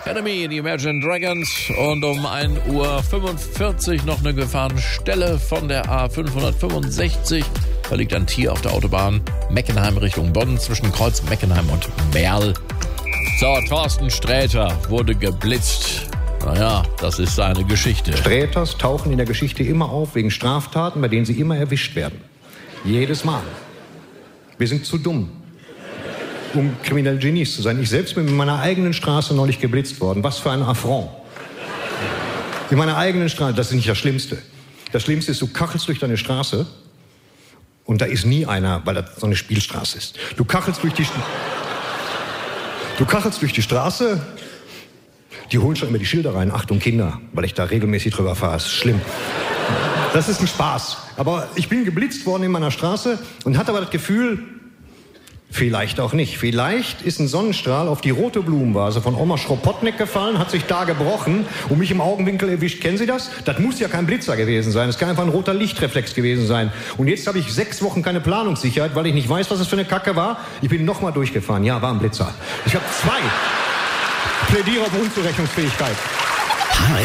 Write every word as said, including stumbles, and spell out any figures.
Enemy, die Imagine Dragons. Und um ein Uhr fünfundvierzig noch eine Gefahrenstelle von der A fünfhundertfünfundsechzig. Da liegt ein Tier auf der Autobahn Meckenheim Richtung Bonn zwischen Kreuz Meckenheim und Merl. So, Thorsten Sträter wurde geblitzt. Naja, das ist seine Geschichte. Sträters tauchen in der Geschichte immer auf wegen Straftaten, bei denen sie immer erwischt werden. Jedes Mal. Wir sind zu dumm, um kriminelle Genies zu sein. Ich selbst bin in meiner eigenen Straße neulich geblitzt worden. Was für ein Affront. In meiner eigenen Straße, das ist nicht das Schlimmste. Das Schlimmste ist, du kachelst durch deine Straße und da ist nie einer, weil das so eine Spielstraße ist. Du kachelst durch die, du kachelst durch die Straße, die holen schon immer die Schilder rein. Achtung Kinder, weil ich da regelmäßig drüber fahre. Das ist schlimm. Das ist ein Spaß. Aber ich bin geblitzt worden in meiner Straße und hatte aber das Gefühl, vielleicht auch nicht. Vielleicht ist ein Sonnenstrahl auf die rote Blumenvase von Oma Schropotnik gefallen, hat sich da gebrochen und mich im Augenwinkel erwischt. Kennen Sie das? Das muss ja kein Blitzer gewesen sein. Es kann einfach ein roter Lichtreflex gewesen sein. Und jetzt habe ich sechs Wochen keine Planungssicherheit, weil ich nicht weiß, was das für eine Kacke war. Ich bin noch mal durchgefahren. Ja, war ein Blitzer. Ich habe zwei. Ich plädiere auf Unzurechnungsfähigkeit.